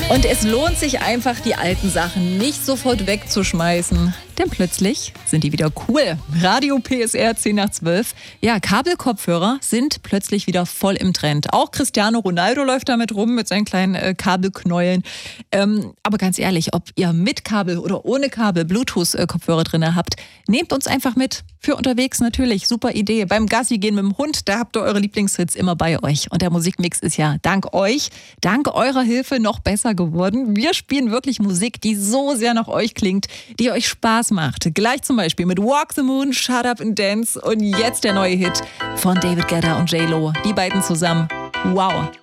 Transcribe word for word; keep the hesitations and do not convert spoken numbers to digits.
Und es lohnt sich einfach, die alten Sachen nicht sofort wegzuschmeißen. Denn plötzlich sind die wieder cool. Radio P S R zehn nach zwölf. Ja, Kabelkopfhörer sind plötzlich wieder voll im Trend. Auch Cristiano Ronaldo läuft damit rum mit seinen kleinen äh, Kabelknäueln. Ähm, aber ganz ehrlich, ob ihr mit Kabel oder ohne Kabel Bluetooth-Kopfhörer drin habt, nehmt uns einfach mit. Für unterwegs natürlich, super Idee. Beim Gassi gehen mit dem Hund, da habt ihr eure Lieblingshits immer bei euch. Und der Musikmix ist ja dank euch, dank eurer Hilfe noch besser geworden. Wir spielen wirklich Musik, die so sehr nach euch klingt, die euch Spaß macht. Gleich zum Beispiel mit Walk the Moon, Shut Up and Dance und jetzt der neue Hit von David Guetta und J Lo. Die beiden zusammen. Wow.